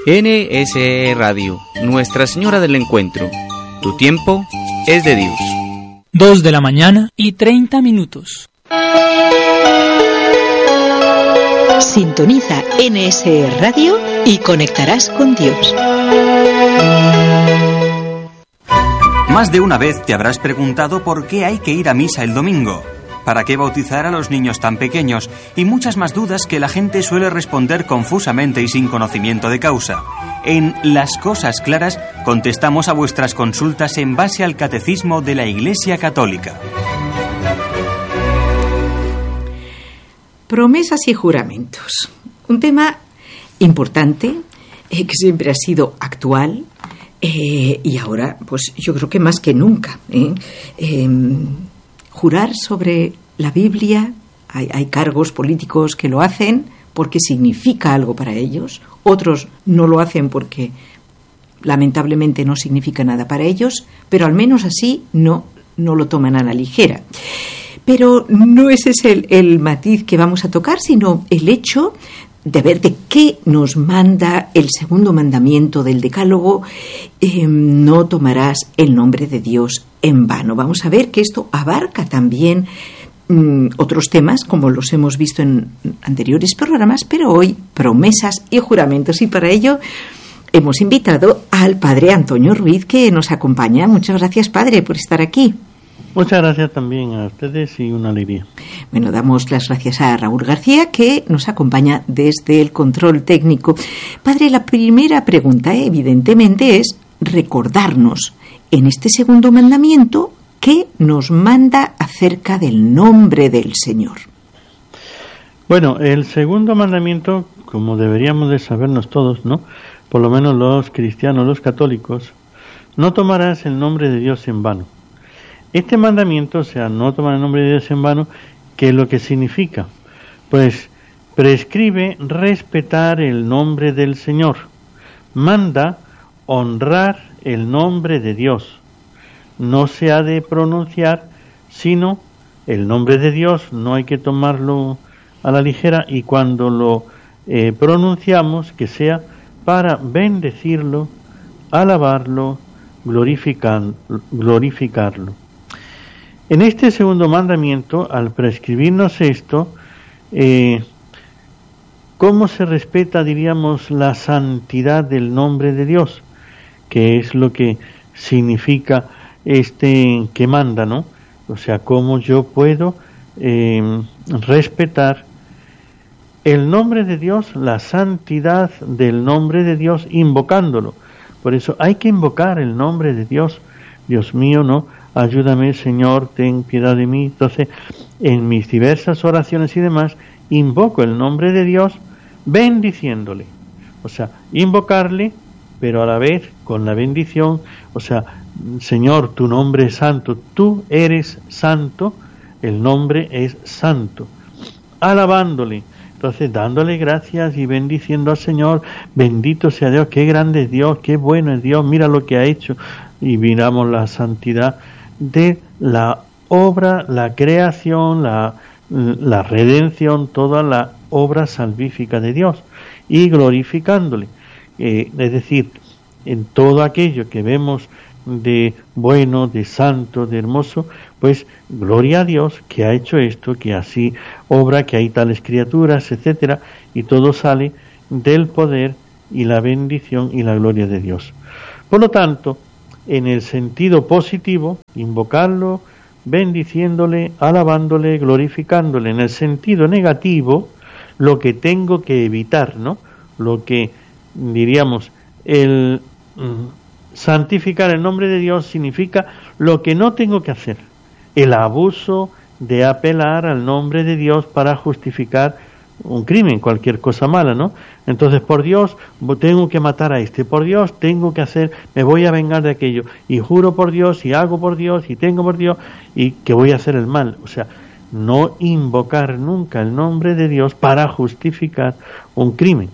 NSE Radio, Nuestra Señora del Encuentro. Tu tiempo es de Dios. 2:30 PM. Sintoniza NSE Radio y conectarás con Dios. Más de una vez te habrás preguntado por qué hay que ir a misa el domingo. ¿Para qué bautizar a los niños tan pequeños? Y muchas más dudas que la gente suele responder confusamente y sin conocimiento de causa. En Las Cosas Claras contestamos a vuestras consultas en base al Catecismo de la Iglesia Católica. Promesas y juramentos. Un tema importante, que siempre ha sido actual, y ahora, pues yo creo que más que nunca. Jurar sobre la Biblia, hay cargos políticos que lo hacen porque significa algo para ellos, otros no lo hacen porque lamentablemente no significa nada para ellos, pero al menos así no lo toman a la ligera. Pero no ese es el matiz que vamos a tocar, sino el hecho de ver de qué nos manda el segundo mandamiento del Decálogo: no tomarás el nombre de Dios en vano. Vamos a ver que esto abarca también otros temas, como los hemos visto en anteriores programas, pero hoy promesas y juramentos, y para ello hemos invitado al Padre Antonio Ruiz, que nos acompaña. Muchas gracias, Padre, por estar aquí. Muchas gracias también a ustedes y una alegría. Bueno, damos las gracias a Raúl García, que nos acompaña desde el control técnico. Padre, la primera pregunta, evidentemente, es recordarnos en este segundo mandamiento qué nos manda acerca del nombre del Señor. Bueno, el segundo mandamiento, como deberíamos de sabernos todos, ¿no? Por lo menos los cristianos, los católicos: no tomarás el nombre de Dios en vano. Este mandamiento, o sea, no tomar el nombre de Dios en vano, ¿qué es lo que significa? Pues prescribe respetar el nombre del Señor, manda honrar el nombre de Dios. No se ha de pronunciar sino el nombre de Dios, no hay que tomarlo a la ligera, y cuando lo pronunciamos, que sea para bendecirlo, alabarlo, glorificarlo. En este segundo mandamiento, al prescribirnos esto, ¿cómo se respeta, diríamos, la santidad del nombre de Dios? Que es lo que significa que manda, ¿no? O sea, ¿cómo yo puedo respetar el nombre de Dios, la santidad del nombre de Dios, invocándolo? Por eso hay que invocar el nombre de Dios. Dios mío, ¿no? Ayúdame, Señor, ten piedad de mí. Entonces, en mis diversas oraciones y demás, invoco el nombre de Dios bendiciéndole. O sea, invocarle, pero a la vez con la bendición. O sea, Señor, tu nombre es santo, tú eres santo, el nombre es santo. Alabándole, entonces dándole gracias y bendiciendo al Señor. Bendito sea Dios, qué grande es Dios, qué bueno es Dios, mira lo que ha hecho. Y miramos la santidad de la obra, la creación, la redención, toda la obra salvífica de Dios, y glorificándole. Es decir, en todo aquello que vemos de bueno, de santo, de hermoso, pues gloria a Dios que ha hecho esto, que así obra, que hay tales criaturas, etcétera, y todo sale del poder y la bendición y la gloria de Dios. Por lo tanto, en el sentido positivo, invocarlo, bendiciéndole, alabándole, glorificándole. En el sentido negativo, lo que tengo que evitar, ¿no? Lo que diríamos, el santificar el nombre de Dios significa lo que no tengo que hacer. El abuso de apelar al nombre de Dios para justificar un crimen, cualquier cosa mala, ¿no? Entonces, por Dios, tengo que matar a este, por Dios, tengo que hacer, me voy a vengar de aquello, y juro por Dios, y hago por Dios, y tengo por Dios, y que voy a hacer el mal. O sea, no invocar nunca el nombre de Dios para justificar un crimen.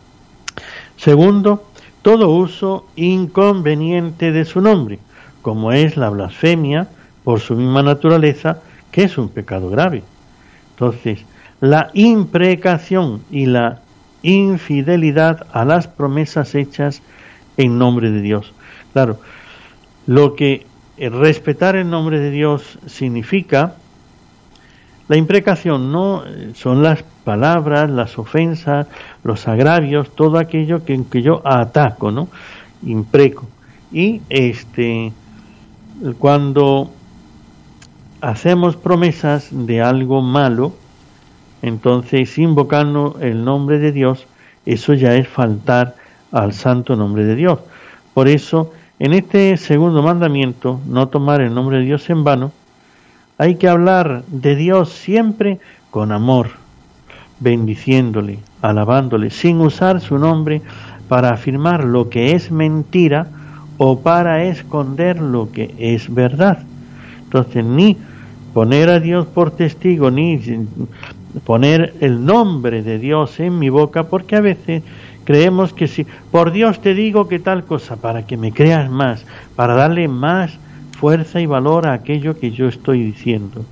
Segundo, todo uso inconveniente de su nombre, como es la blasfemia, por su misma naturaleza, que es un pecado grave. Entonces, la imprecación y la infidelidad a las promesas hechas en nombre de Dios. Claro, lo que respetar el nombre de Dios significa, la imprecación no son las palabras, las ofensas, los agravios, todo aquello que yo ataco, ¿no? Impreco. Y cuando hacemos promesas de algo malo, entonces invocando el nombre de Dios, eso ya es faltar al santo nombre de Dios. Por eso, en este segundo mandamiento, no tomar el nombre de Dios en vano, hay que hablar de Dios siempre con amor, bendiciéndole, alabándole, sin usar su nombre para afirmar lo que es mentira o para esconder lo que es verdad. Entonces, ni poner a Dios por testigo, ni poner el nombre de Dios en mi boca, porque a veces creemos que si por Dios te digo que tal cosa, para que me creas más, para darle más fuerza y valor a aquello que yo estoy diciendo.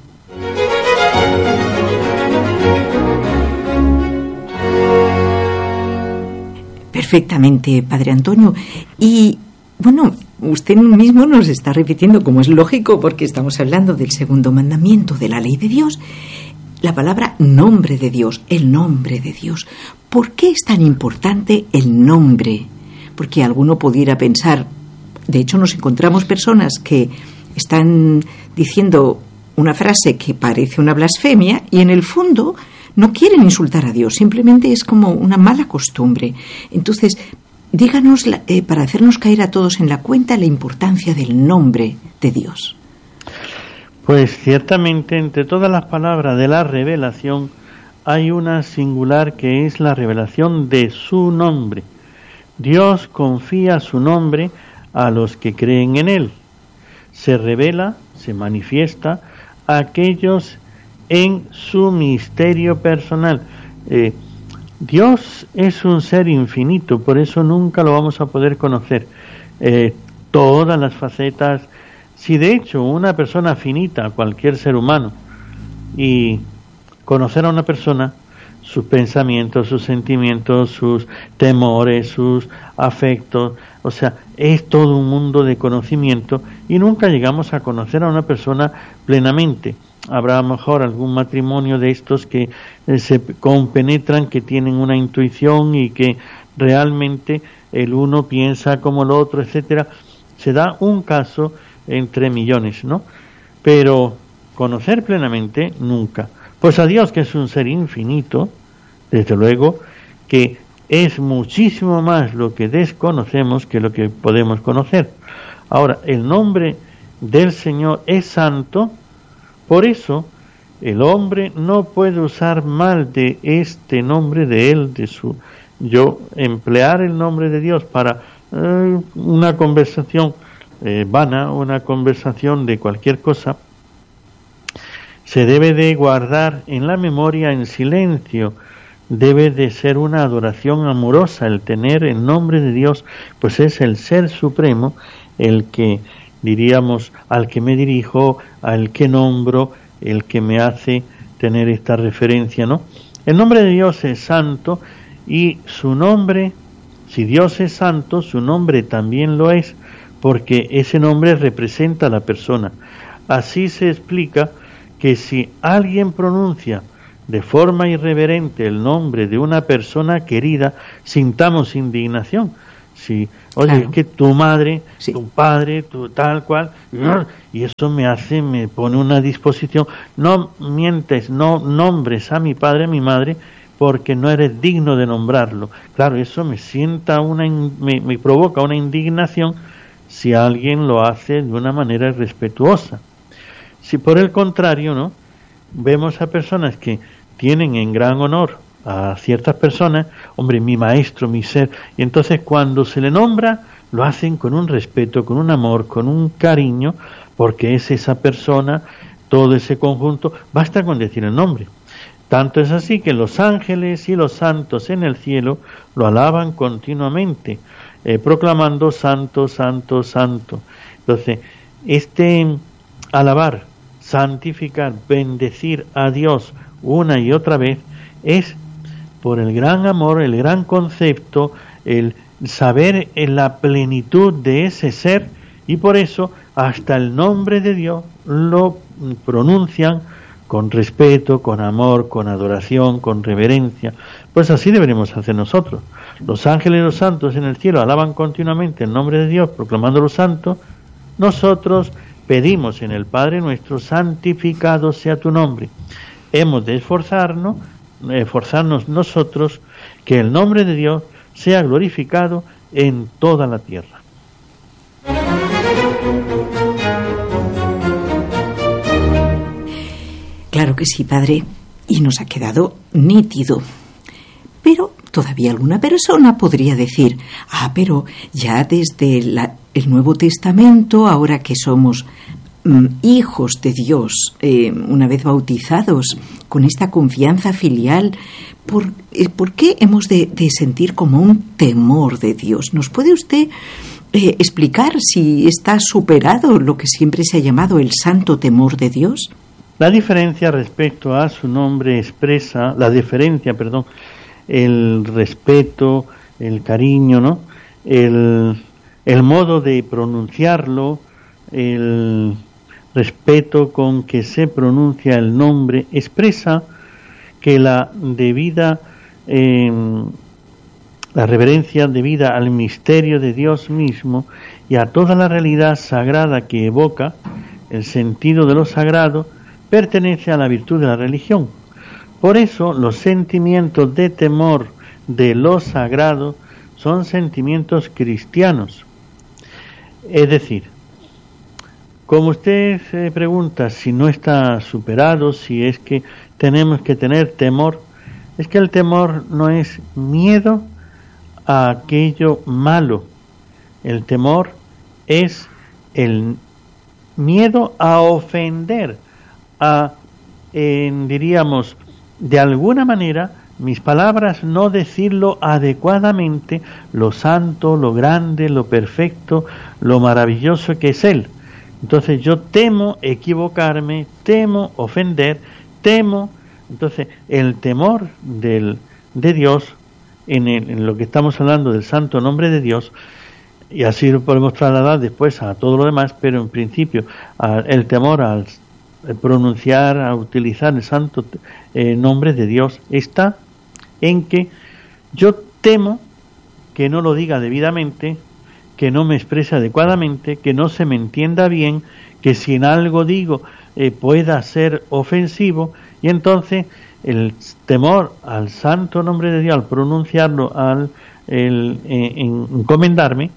Perfectamente, Padre Antonio. Y bueno, usted mismo nos está repitiendo, como es lógico, porque estamos hablando del segundo mandamiento de la ley de Dios, la palabra nombre de Dios, el nombre de Dios. ¿Por qué es tan importante el nombre? Porque alguno pudiera pensar, de hecho nos encontramos personas que están diciendo una frase que parece una blasfemia y en el fondo no quieren insultar a Dios, simplemente es como una mala costumbre. Entonces, díganos, para hacernos caer a todos en la cuenta, la importancia del nombre de Dios. Pues ciertamente entre todas las palabras de la revelación hay una singular que es la revelación de su nombre. Dios confía su nombre a los que creen en él. Se revela, se manifiesta a aquellos en su misterio personal. Dios es un ser infinito, por eso nunca lo vamos a poder conocer. Todas las facetas. Si de hecho una persona finita, cualquier ser humano, y conocer a una persona, sus pensamientos, sus sentimientos, sus temores, sus afectos, o sea, es todo un mundo de conocimiento y nunca llegamos a conocer a una persona plenamente. Habrá a lo mejor algún matrimonio de estos que se compenetran, que tienen una intuición y que realmente el uno piensa como el otro, etcétera. Se da un caso entre millones, ¿no? Pero conocer plenamente nunca. Pues a Dios, que es un ser infinito, desde luego que es muchísimo más lo que desconocemos que lo que podemos conocer. Ahora, el nombre del Señor es santo, por eso el hombre no puede usar mal de este nombre de él, de su yo, emplear el nombre de Dios para una conversación vana, una conversación de cualquier cosa, se debe de guardar en la memoria en silencio. Debe de ser una adoración amorosa. El tener el nombre de Dios, pues es el ser supremo, el que, diríamos, al que me dirijo, al que nombro, el que me hace tener esta referencia, ¿no? El nombre de Dios es santo y su nombre, si Dios es santo, su nombre también lo es, porque ese nombre representa a la persona. Así se explica que si alguien pronuncia de forma irreverente el nombre de una persona querida, sintamos indignación. Si, oye, claro, es que tu madre, sí, tu padre, tu tal cual, y eso me pone una disposición. No mientes, no nombres a mi padre, a mi madre, porque no eres digno de nombrarlo. Claro, eso me provoca una indignación si alguien lo hace de una manera irrespetuosa. Si por el contrario, ¿no?, vemos a personas que tienen en gran honor a ciertas personas, hombre, mi maestro, mi ser, y entonces cuando se le nombra, lo hacen con un respeto, con un amor, con un cariño, porque es esa persona, todo ese conjunto, basta con decir el nombre. Tanto es así que los ángeles y los santos en el cielo lo alaban continuamente, proclamando santo, santo, santo. Entonces, alabar, santificar, bendecir a Dios una y otra vez es por el gran amor, el gran concepto, el saber en la plenitud de ese ser, y por eso hasta el nombre de Dios lo pronuncian con respeto, con amor, con adoración, con reverencia. Pues así deberemos hacer nosotros. Los ángeles y los santos en el cielo alaban continuamente el nombre de Dios, proclamándolo santo. Nosotros pedimos en el Padre nuestro: santificado sea tu nombre. Hemos de esforzarnos nosotros que el nombre de Dios sea glorificado en toda la tierra. Claro que sí, Padre, y nos ha quedado nítido. Pero todavía alguna persona podría decir: pero ya desde el Nuevo Testamento, ahora que somos hijos de Dios, una vez bautizados, con esta confianza filial, ¿por qué hemos de sentir como un temor de Dios? ¿Nos puede usted explicar si está superado lo que siempre se ha llamado el santo temor de Dios? La diferencia respecto a su nombre expresa, el respeto, el cariño, ¿no? El modo de pronunciarlo, el respeto con que se pronuncia el nombre, expresa que la reverencia debida al misterio de Dios mismo y a toda la realidad sagrada que evoca el sentido de lo sagrado, pertenece a la virtud de la religión. Por eso los sentimientos de temor de lo sagrado son sentimientos cristianos. Es decir, como usted se pregunta si no está superado, si es que tenemos que tener temor, es que el temor no es miedo a aquello malo. El temor es el miedo a ofender, diríamos, de alguna manera, mis palabras no decirlo adecuadamente, lo santo, lo grande, lo perfecto, lo maravilloso que es Él. Entonces yo temo equivocarme, temo ofender, temo. Entonces el temor de Dios, en lo que estamos hablando del santo nombre de Dios, y así lo podemos trasladar después a todo lo demás, pero en principio el temor al pronunciar, a utilizar el santo nombre de Dios está en que yo temo que no lo diga debidamente, que no me exprese adecuadamente, que no se me entienda bien, que si en algo digo pueda ser ofensivo, y entonces el temor al santo nombre de Dios, al pronunciarlo, al encomendarme,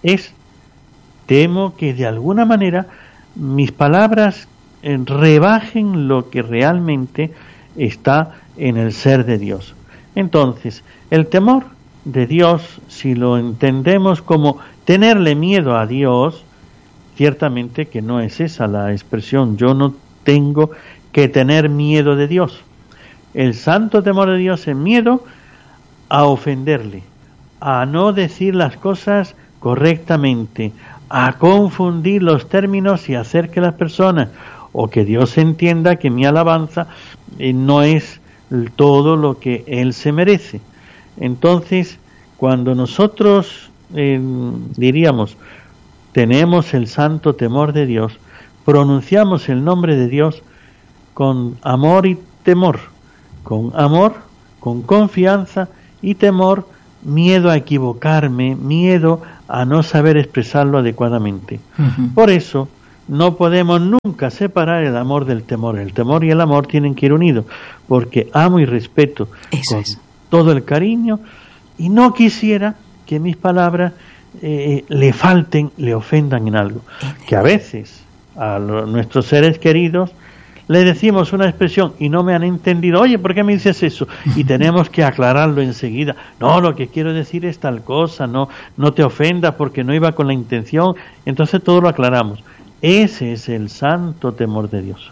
temo que de alguna manera mis palabras rebajen lo que realmente está en el ser de Dios. Entonces, el temor de Dios, si lo entendemos como tenerle miedo a Dios, ciertamente que no es esa la expresión. Yo no tengo que tener miedo de Dios. El santo temor de Dios es miedo a ofenderle, a no decir las cosas correctamente, a confundir los términos y hacer que las personas, o que Dios entienda que mi alabanza no es todo lo que Él se merece. Entonces, cuando nosotros diríamos, tenemos el santo temor de Dios, pronunciamos el nombre de Dios con amor y temor, con amor, con confianza y temor, miedo a equivocarme, miedo a no saber expresarlo adecuadamente. Uh-huh. Por eso no podemos nunca separar el amor del temor. El temor y el amor tienen que ir unidos, porque amo y respeto con todo el cariño, y no quisiera que mis palabras le falten, le ofendan en algo. Que a veces a nuestros seres queridos le decimos una expresión y no me han entendido. Oye, ¿por qué me dices eso? Y tenemos que aclararlo enseguida. No, lo que quiero decir es tal cosa, no te ofendas porque no iba con la intención. Entonces todo lo aclaramos. Ese es el santo temor de Dios.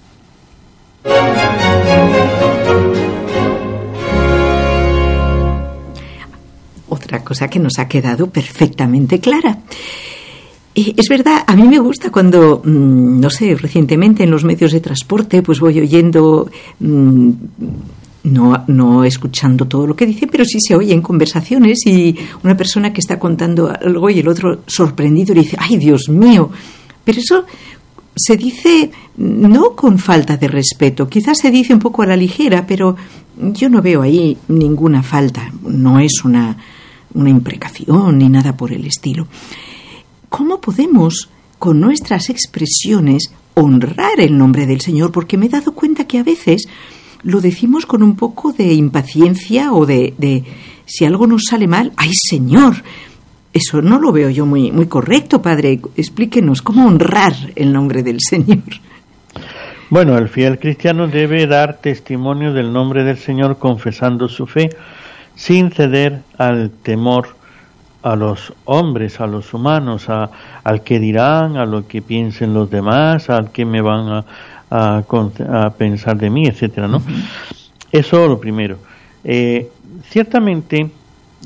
Otra cosa que nos ha quedado perfectamente clara. Es verdad, a mí me gusta cuando, no sé, recientemente en los medios de transporte, pues voy oyendo no escuchando todo lo que dice, pero sí se oye en conversaciones, y una persona que está contando algo y el otro sorprendido le dice, ¡ay, Dios mío! Pero eso se dice no con falta de respeto, quizás se dice un poco a la ligera, pero yo no veo ahí ninguna falta, no es una imprecación ni nada por el estilo. ¿Cómo podemos, con nuestras expresiones, honrar el nombre del Señor? Porque me he dado cuenta que a veces lo decimos con un poco de impaciencia o de si algo nos sale mal, ¡ay, Señor! Eso no lo veo yo muy correcto, Padre. Explíquenos cómo honrar el nombre del Señor. Bueno, el fiel cristiano debe dar testimonio del nombre del Señor confesando su fe, sin ceder al temor a los hombres, a los humanos, al que dirán, a lo que piensen los demás, al que me van a pensar de mí, etcétera, ¿no? Uh-huh. Eso lo primero. Ciertamente,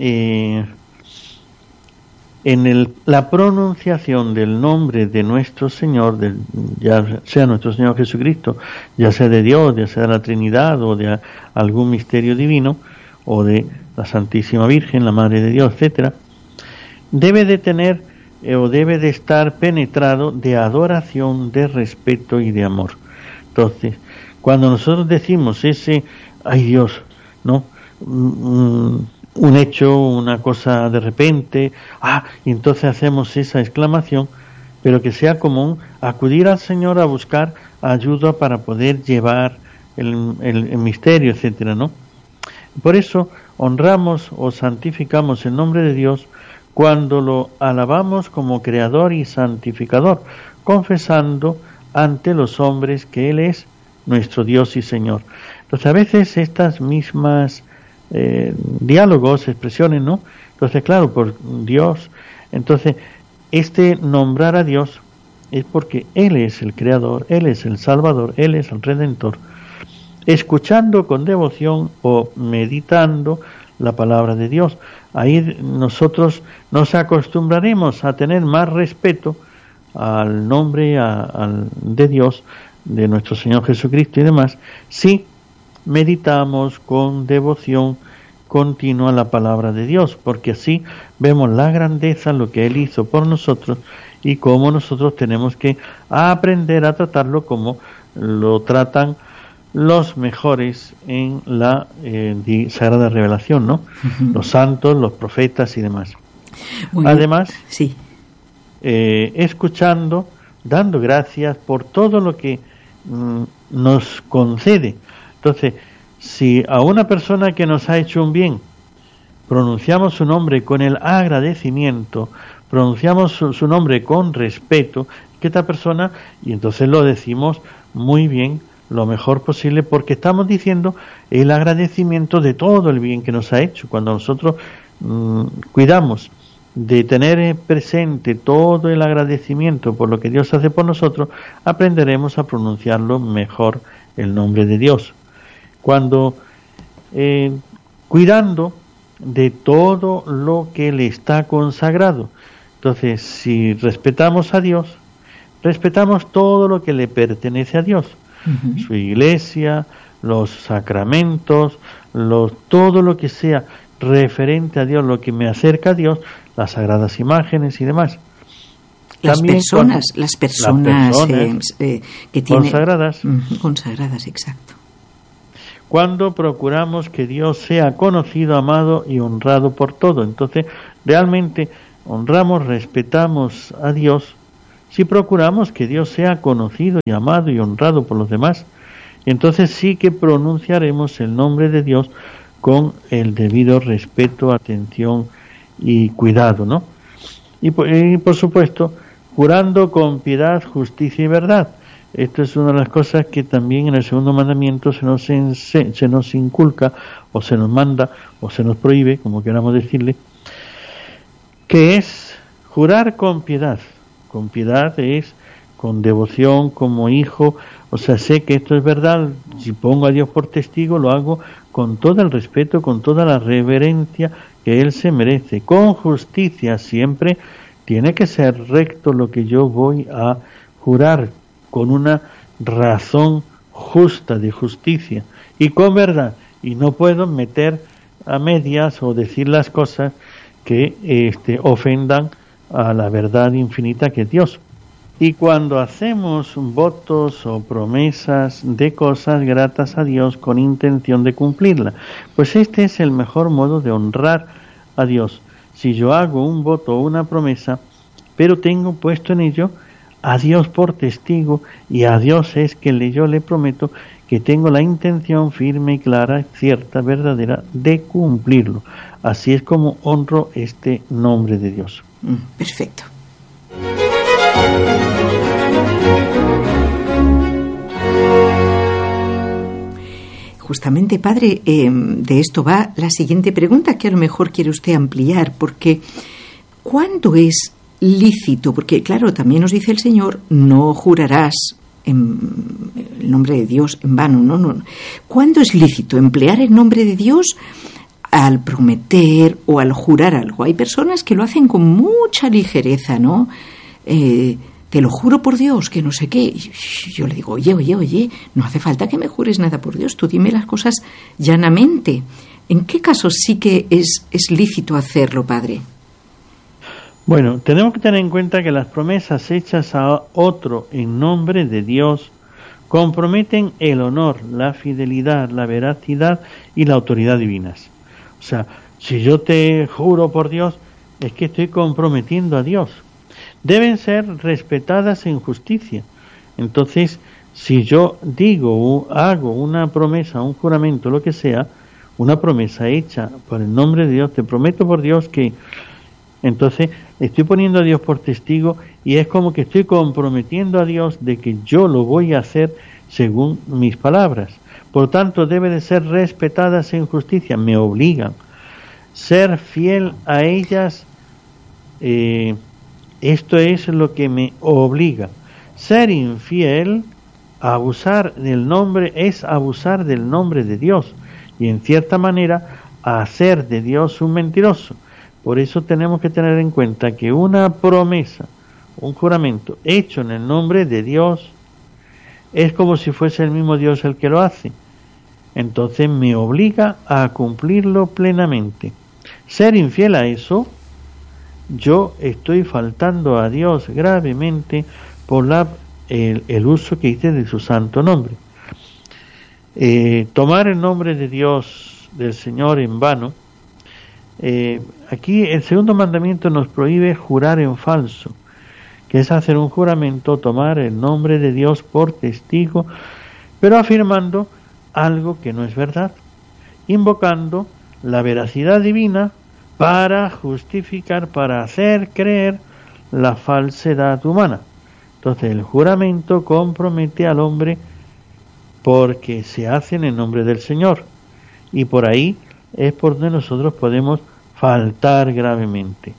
en la pronunciación del nombre de nuestro Señor, ya sea nuestro Señor Jesucristo, ya sea de Dios, ya sea de la Trinidad o de algún misterio divino, o de la Santísima Virgen, la Madre de Dios, etcétera, debe de tener o debe de estar penetrado de adoración, de respeto y de amor. Entonces, cuando nosotros decimos ese, ¡ay, Dios!, ¿no? Un hecho, una cosa de repente, y entonces hacemos esa exclamación, pero que sea común acudir al Señor a buscar ayuda para poder llevar el misterio, etcétera, ¿no? Por eso honramos o santificamos el nombre de Dios cuando lo alabamos como creador y santificador, confesando ante los hombres que Él es nuestro Dios y Señor. Entonces a veces estas mismas diálogos, expresiones, ¿no? Entonces claro, por Dios, entonces nombrar a Dios es porque Él es el creador, Él es el salvador, Él es el redentor, escuchando con devoción o meditando la palabra de Dios. Ahí nosotros nos acostumbraremos a tener más respeto al nombre de Dios, de nuestro Señor Jesucristo y demás, si meditamos con devoción continua la palabra de Dios, porque así vemos la grandeza, lo que Él hizo por nosotros y cómo nosotros tenemos que aprender a tratarlo como lo tratan los mejores en la Sagrada Revelación, ¿no? Uh-huh. Los santos, los profetas y demás. Además, sí. Escuchando, dando gracias por todo lo que nos concede. Entonces, si a una persona que nos ha hecho un bien pronunciamos su nombre con el agradecimiento, pronunciamos su nombre con respeto, que esta persona, y entonces lo decimos muy bien, lo mejor posible, porque estamos diciendo el agradecimiento de todo el bien que nos ha hecho. Cuando nosotros cuidamos de tener presente todo el agradecimiento por lo que Dios hace por nosotros, aprenderemos a pronunciarlo mejor el nombre de Dios. Cuando cuidando de todo lo que le está consagrado. Entonces, si respetamos a Dios, respetamos todo lo que le pertenece a Dios. Uh-huh. Su iglesia, los sacramentos, todo lo que sea referente a Dios, lo que me acerca a Dios, las sagradas imágenes y demás. Las personas que tienen consagradas. Consagradas, exacto. Cuando procuramos que Dios sea conocido, amado y honrado por todo. Entonces, realmente honramos, respetamos a Dios si procuramos que Dios sea conocido y amado y honrado por los demás. Entonces sí que pronunciaremos el nombre de Dios con el debido respeto, atención y cuidado, ¿no? Y por supuesto, jurando con piedad, justicia y verdad. Esto es una de las cosas que también en el segundo mandamiento se nos inculca, o se nos manda, o se nos prohíbe, como queramos decirle, que es jurar con piedad. Con piedad es con devoción, como hijo, o sea, sé que esto es verdad, si pongo a Dios por testigo, lo hago con todo el respeto, con toda la reverencia que Él se merece. Con justicia siempre tiene que ser recto lo que yo voy a jurar, con una razón justa de justicia, y con verdad, y no puedo meter a medias o decir las cosas que ofendan a la verdad infinita que es Dios. Y cuando hacemos votos o promesas de cosas gratas a Dios con intención de cumplirla, pues este es el mejor modo de honrar a Dios. Si yo hago un voto o una promesa, pero tengo puesto en ello a Dios por testigo, y a Dios es que yo le prometo que tengo la intención firme y clara, cierta, verdadera, de cumplirlo. Así es como honro este nombre de Dios. Perfecto. Justamente, padre, de esto va la siguiente pregunta, que a lo mejor quiere usted ampliar, porque ¿cuándo es lícito? Porque, claro, también nos dice el Señor, no jurarás en el nombre de Dios en vano. No. ¿Cuándo es lícito emplear el nombre de Dios al prometer o al jurar algo? Hay personas que lo hacen con mucha ligereza, ¿no? Te lo juro por Dios, que no sé qué. Yo le digo, oye, no hace falta que me jures nada por Dios, tú dime las cosas llanamente. ¿En qué casos sí que es lícito hacerlo, padre? Bueno, tenemos que tener en cuenta que las promesas hechas a otro en nombre de Dios comprometen el honor, la fidelidad, la veracidad y la autoridad divinas. O sea, si yo te juro por Dios, es que estoy comprometiendo a Dios. Deben ser respetadas en justicia. Entonces, si yo digo o hago una promesa, un juramento, lo que sea, una promesa hecha por el nombre de Dios, te prometo por Dios que... Entonces, estoy poniendo a Dios por testigo y es como que estoy comprometiendo a Dios de que yo lo voy a hacer según mis palabras. Por tanto, debe de ser respetadas en justicia, me obligan. Ser fiel a ellas, esto es lo que me obliga. Ser infiel, abusar del nombre, es abusar del nombre de Dios y en cierta manera hacer de Dios un mentiroso. Por eso tenemos que tener en cuenta que una promesa, un juramento hecho en el nombre de Dios, es como si fuese el mismo Dios el que lo hace. Entonces me obliga a cumplirlo plenamente. Ser infiel a eso, yo estoy faltando a Dios gravemente por el uso que hice de su santo nombre. Tomar el nombre de Dios, del Señor, en vano. Aquí el segundo mandamiento nos prohíbe jurar en falso, que es hacer un juramento, tomar el nombre de Dios por testigo, pero afirmando algo que no es verdad, invocando la veracidad divina para justificar, para hacer creer la falsedad humana. Entonces el juramento compromete al hombre porque se hace en el nombre del Señor, y por ahí es por donde nosotros podemos faltar gravemente.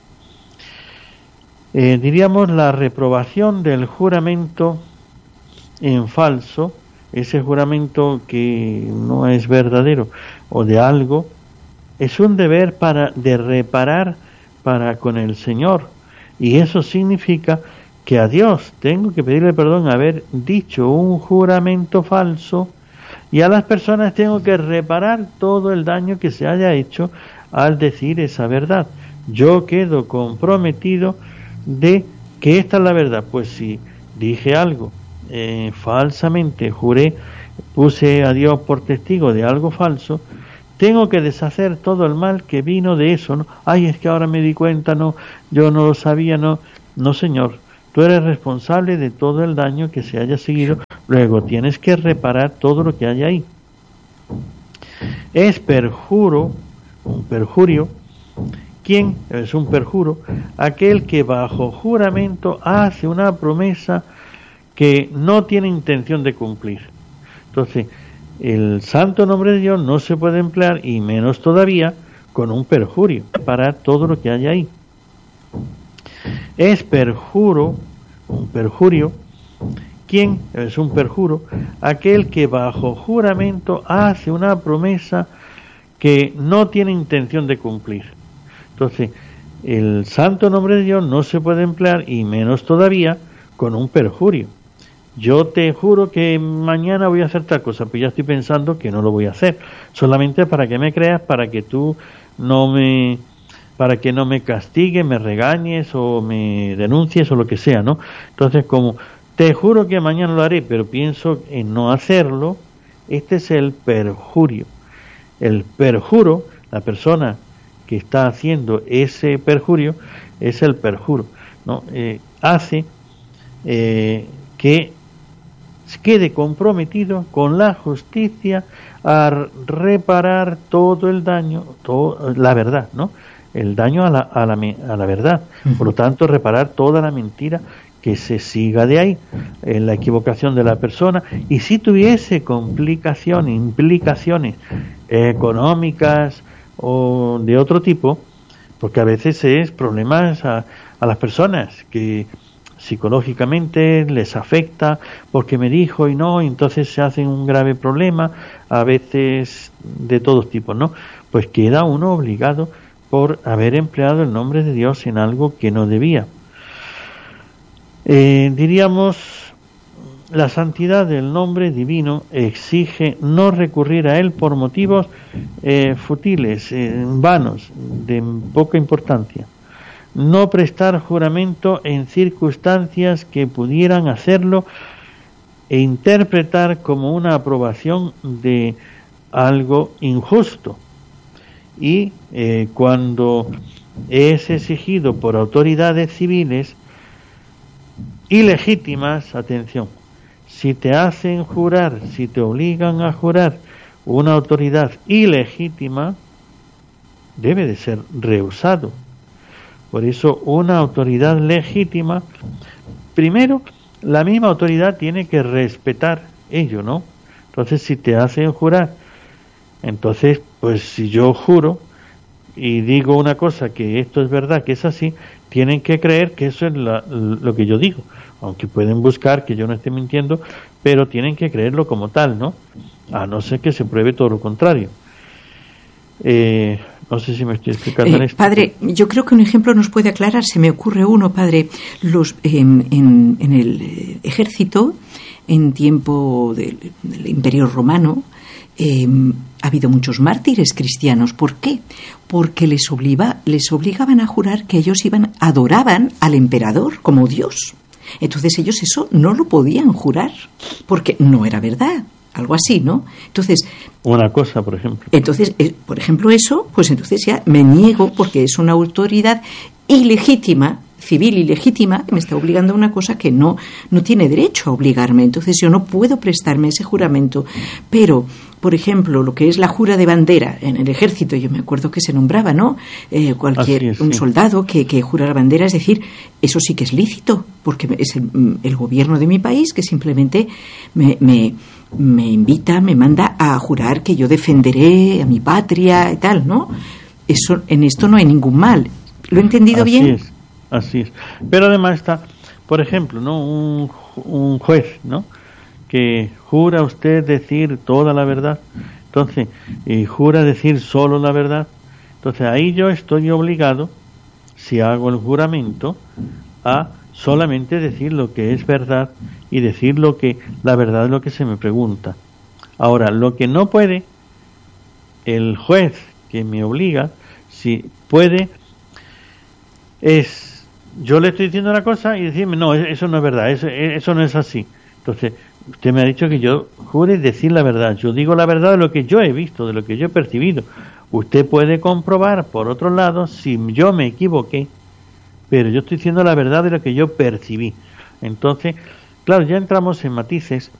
Diríamos la reprobación del juramento en falso, ese juramento que no es verdadero o de algo, es un deber de reparar para con el Señor, y eso significa que a Dios tengo que pedirle perdón haber dicho un juramento falso, y a las personas tengo que reparar todo el daño que se haya hecho al decir esa verdad. Yo quedo comprometido de que esta es la verdad. Pues si dije algo falsamente, juré, puse a Dios por testigo de algo falso, tengo que deshacer todo el mal que vino de eso, ¿no? Ay, es que ahora me di cuenta, no, yo no lo sabía, no, Señor, tú eres responsable de todo el daño que se haya seguido, luego tienes que reparar todo lo que hay ahí. Es un perjurio, ¿quién es un perjuro? Aquel que bajo juramento hace una promesa que no tiene intención de cumplir. Entonces, el santo nombre de Dios no se puede emplear, y menos todavía con un perjurio, para todo lo que hay ahí. Es un perjurio, ¿quién es un perjuro? Aquel que bajo juramento hace una promesa que no tiene intención de cumplir. Entonces, el santo nombre de Dios no se puede emplear, y menos todavía con un perjurio. yo te juro que mañana voy a hacer tal cosa, pues ya estoy pensando que no lo voy a hacer, solamente para que me creas, para que tú para que no me castigues, me regañes o me denuncies o lo que sea, ¿no? Entonces, como te juro que mañana lo haré, pero pienso en no hacerlo, este es el perjurio. El perjuro, la persona que está haciendo ese perjurio, es el perjuro, ¿no? Hace que quede comprometido con la justicia a reparar todo el daño, la verdad, ¿no? El daño a la verdad. Por lo tanto, reparar toda la mentira que se siga de ahí, en la equivocación de la persona. Y si tuviese implicaciones económicas o de otro tipo, porque a veces es problemas a las personas que psicológicamente les afecta porque me dijo y no, y entonces se hace un grave problema, a veces de todos tipos, ¿no? Pues queda uno obligado por haber empleado el nombre de Dios en algo que no debía. Diríamos, la santidad del nombre divino exige no recurrir a él por motivos futiles, vanos, de poca importancia. No prestar juramento en circunstancias que pudieran hacerlo e interpretar como una aprobación de algo injusto. Y cuando es exigido por autoridades civiles ilegítimas, atención, si te hacen jurar, si te obligan a jurar una autoridad ilegítima, debe de ser rehusado. Por eso, una autoridad legítima, primero, la misma autoridad tiene que respetar ello, ¿no? Entonces, si te hacen jurar, entonces, pues si yo juro y digo una cosa, que esto es verdad, que es así, tienen que creer que eso es lo que yo digo, aunque pueden buscar que yo no esté mintiendo, pero tienen que creerlo como tal, ¿no? A no ser que se pruebe todo lo contrario. No sé si me estoy explicando en esto. Padre, yo creo que un ejemplo nos puede aclarar. Se me ocurre uno, padre. En el ejército, en tiempo del Imperio Romano, ha habido muchos mártires cristianos. ¿Por qué? Porque les obligaban a jurar que ellos adoraban al emperador como Dios. Entonces ellos eso no lo podían jurar, porque no era verdad. Algo así, ¿no? Entonces, una cosa, por ejemplo. Entonces, por ejemplo, eso, pues entonces ya me niego porque es una autoridad ilegítima, civil ilegítima, que me está obligando a una cosa que no tiene derecho a obligarme. Entonces yo no puedo prestarme ese juramento. Pero, por ejemplo, lo que es la jura de bandera en el ejército, yo me acuerdo que se nombraba, ¿no? Un soldado que jura la bandera, es decir, eso sí que es lícito, porque es el gobierno de mi país que simplemente me invita, me manda a jurar que yo defenderé a mi patria y tal, ¿no? En esto no hay ningún mal. ¿Lo he entendido bien? Así es. Pero además está, por ejemplo, ¿no? Un juez, ¿no? Que jura usted decir toda la verdad. Entonces, jura decir solo la verdad. Entonces, ahí yo estoy obligado, si hago el juramento, a solamente decir lo que es verdad y decir la verdad es lo que se me pregunta. Ahora, lo que no puede el juez que me obliga, si puede, es yo le estoy diciendo una cosa y decirme, no, eso no es verdad, eso no es así. Entonces, usted me ha dicho que yo jure decir la verdad. Yo digo la verdad de lo que yo he visto, de lo que yo he percibido. Usted puede comprobar, por otro lado, si yo me equivoqué, pero yo estoy diciendo la verdad de lo que yo percibí. Entonces, claro, ya entramos en matices